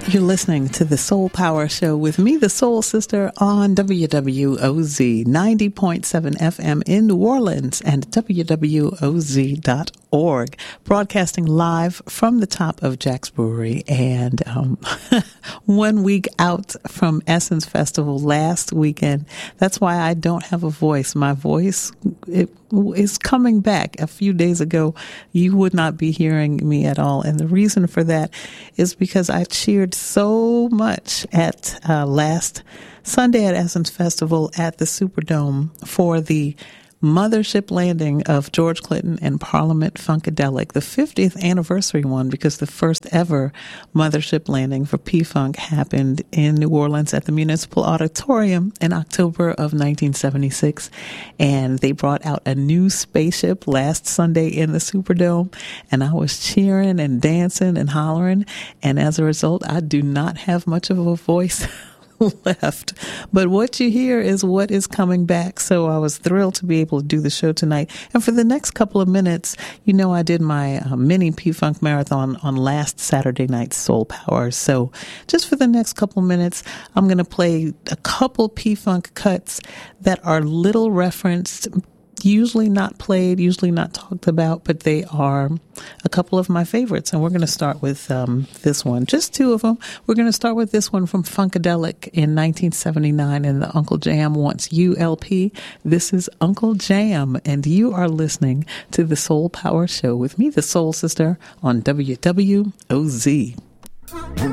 You're listening to the Soul Power Show with me, the Soul Sister, on WWOZ 90.7 FM in New Orleans and WWOZ.org, broadcasting live from the top of Jack's Brewery and 1 week out from Essence Festival last weekend. That's why I don't have a voice. My voice is coming back. A few days ago, you would not be hearing me at all. And the reason for that is because I cheered so much at last Sunday at Essence Festival at the Superdome for the mothership landing of George Clinton and Parliament Funkadelic, the 50th anniversary one, because the first ever mothership landing for P-Funk happened in New Orleans at the Municipal Auditorium in October of 1976. And they brought out a new spaceship last Sunday in the Superdome, and I was cheering and dancing and hollering. And as a result, I do not have much of a voice left, but what you hear is what is coming back. So I was thrilled to be able to do the show tonight. And for the next couple of minutes, you know, I did my mini P-Funk marathon on last Saturday night's Soul Power. So just for the next couple of minutes, I'm going to play a couple P-Funk cuts that are little referenced, usually not played, usually not talked about, but they are a couple of my favorites. And we're going to start with this one, just two of them. We're going to start with this one from Funkadelic in 1979 in the Uncle Jam Wants You LP. This is Uncle Jam, and you are listening to the Soul Power Show with me, the Soul Sister, on WWOZ.